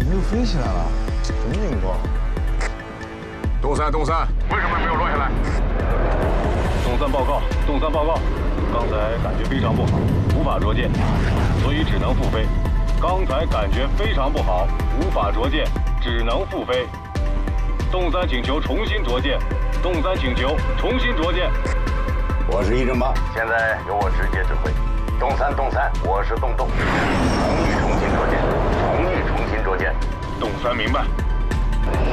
又飞起来了，真灵光！ 东三，为什么没有落下来？ 东三报告，刚才感觉非常不好，无法着舰，所以只能复飞。刚才感觉非常不好，无法着舰，只能复飞。东三请求重新着舰， 我是1正8，现在由我直接指挥。东三，我是洞，同意重新着舰， 东三明白。